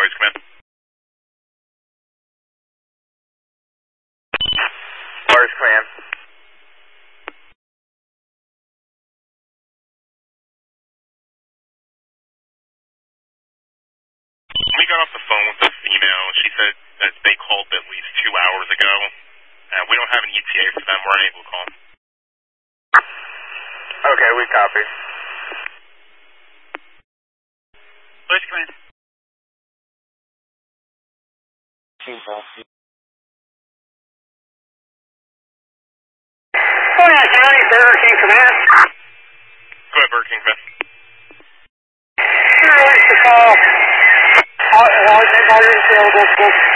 Police Command. Police Command. We got off the phone with the female. She said that they called at least 2 hours ago. We don't have an ETA for them. We're unable to call them. Okay, we copy. Police Command. County, Burger King Command. Go ahead, Burger King Command. Release the call. All available.